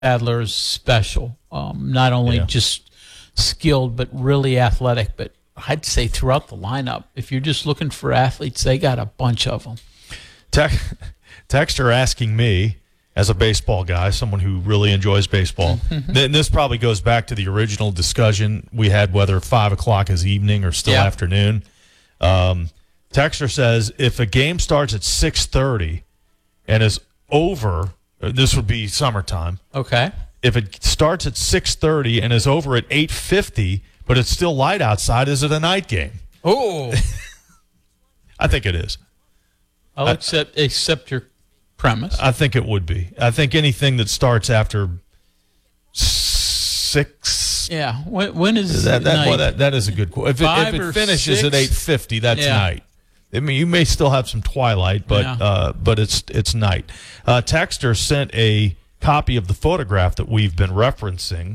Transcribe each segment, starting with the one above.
Adler is special. Not only just skilled, but really athletic. But I'd say throughout the lineup, if you're just looking for athletes, they got a bunch of them. Texter asking me, as a baseball guy, someone who really enjoys baseball, then this probably goes back to the original discussion we had, whether 5 o'clock is evening or still afternoon. Texter says, if a game starts at 6:30 and is over, this would be summertime. Okay. If it starts at 6:30 and is over at 8:50, but it's still light outside, is it a night game? Oh. I think it is. I'll accept your premise. I think it would be. I think anything that starts after 6. Yeah. When is that? night? Well, that is a good question. If it finishes 6? at 8:50, that's night. I mean, you may still have some twilight, but it's night. Texter sent a copy of the photograph that we've been referencing,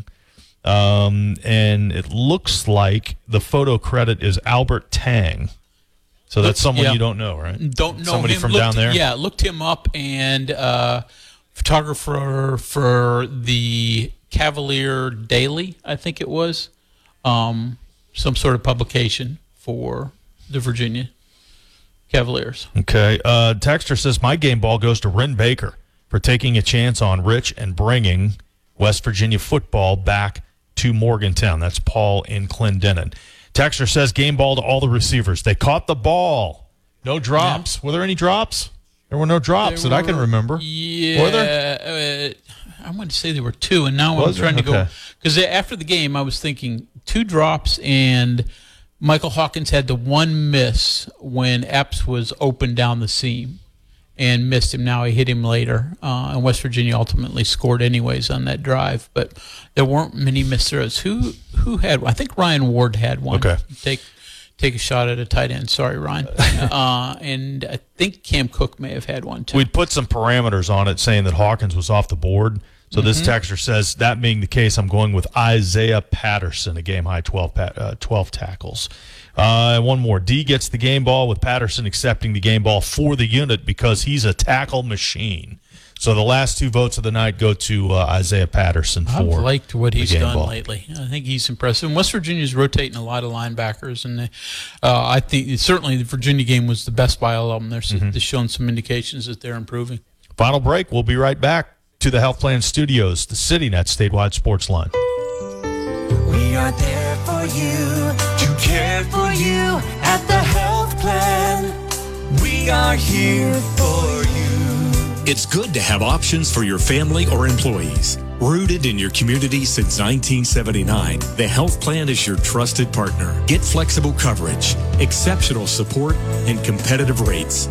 and it looks like the photo credit is Albert Tang. So that's someone you don't know, right? Don't know somebody him. from down there? Yeah, looked him up, and photographer for the Cavalier Daily, I think it was, some sort of publication for the Virginia Cavaliers. Okay. Texter says, my game ball goes to Ren Baker for taking a chance on Rich and bringing West Virginia football back to Morgantown. That's Paul in Clendenin. Texter says, game ball to all the receivers. They caught the ball. No drops. Yeah. Were there any drops? There were no drops that I can remember. Yeah. Were there? I want to say there were 2, and now I'm trying to go. Because after the game, I was thinking 2 drops, and Michael Hawkins had the 1 miss when Epps was open down the seam and missed him. Now he hit him later, and West Virginia ultimately scored anyways on that drive. But there weren't many missed throws. Who had one? I think Ryan Ward had one. Okay. Take a shot at a tight end. Sorry, Ryan. And I think Cam Cook may have had one too. We'd put some parameters on it saying that Hawkins was off the board. So this texter says, that being the case, I'm going with Isaiah Patterson, a game-high 12 tackles. One more. D gets the game ball with Patterson accepting the game ball for the unit because he's a tackle machine. So the last 2 votes of the night go to Isaiah Patterson for I've liked what he's done ball. lately. I think he's impressive. And West Virginia's rotating a lot of linebackers, and I think certainly the Virginia game was the best by all of them. They're showing some indications that they're improving. Final break. We'll be right back to the Health Plan Studios, the CityNet statewide sports line. We are there for you, to care for you at the Health Plan. We are here for you. It's good to have options for your family or employees. Rooted in your community since 1979, the Health Plan is your trusted partner. Get flexible coverage, exceptional support, and competitive rates.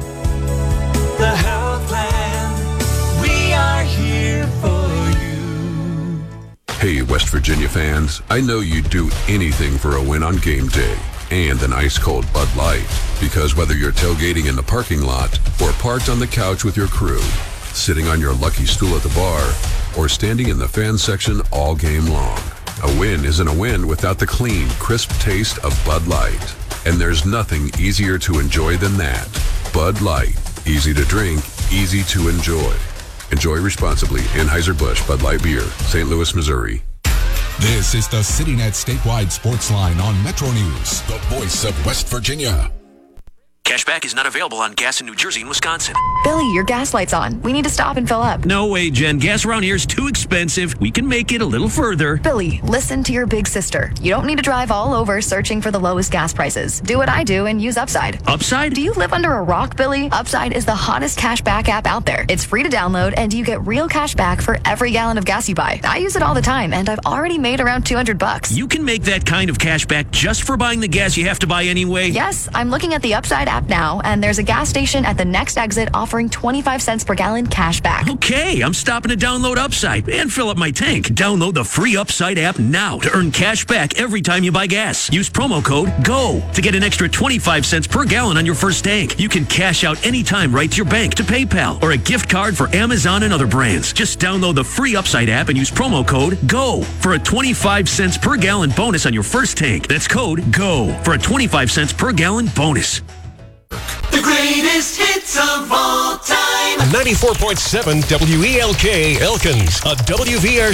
The Health Plan, we are here for you. Hey, West Virginia fans, I know you'd do anything for a win on game day and an ice-cold Bud Light. Because whether you're tailgating in the parking lot or parked on the couch with your crew, sitting on your lucky stool at the bar, or standing in the fan section all game long, a win isn't a win without the clean, crisp taste of Bud Light. And there's nothing easier to enjoy than that. Bud Light. Easy to drink, easy to enjoy. Enjoy responsibly. Anheuser-Busch Bud Light Beer, St. Louis, Missouri. This is the CityNet statewide sports line on Metro News, the voice of West Virginia. Cashback is not available on gas in New Jersey and Wisconsin. Billy, your gas light's on. We need to stop and fill up. No way, Jen. Gas around here is too expensive. We can make it a little further. Billy, listen to your big sister. You don't need to drive all over searching for the lowest gas prices. Do what I do and use Upside. Upside? Do you live under a rock, Billy? Upside is the hottest cashback app out there. It's free to download, and you get real cash back for every gallon of gas you buy. I use it all the time, and I've already made around $200. You can make that kind of cash back just for buying the gas you have to buy anyway? Yes, I'm looking at the Upside app now, and there's a gas station at the next exit offering 25 cents per gallon cash back. Okay, I'm stopping to download Upside and fill up my tank. Download the free Upside app now to earn cash back every time you buy gas. Use promo code GO to get an extra 25 cents per gallon on your first tank. You can cash out anytime right to your bank, to PayPal, or a gift card for Amazon and other brands. Just download the free Upside app and use promo code GO for a 25 cents per gallon bonus on your first tank. That's code GO for a 25 cents per gallon bonus. The greatest hits of all time. 94.7 WELK Elkins, a WVR